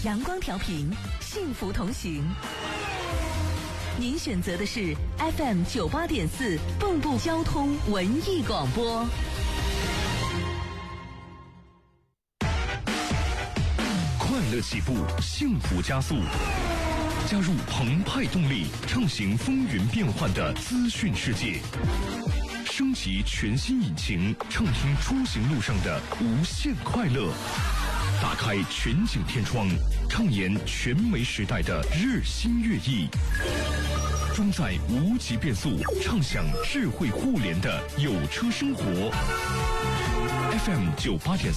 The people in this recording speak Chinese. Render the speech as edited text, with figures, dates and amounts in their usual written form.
阳光调频，幸福同行。您选择的是 FM 98.4蚌埠交通文艺广播。 快乐起步，幸福加速。加入澎湃动力，畅行风云变幻的资讯世界。升级全新引擎，畅听出行路上的无限快乐。打开全景天窗，畅言全媒时代的日新月异。装载无极变速，畅享智慧互联的有车生活。FM 98.4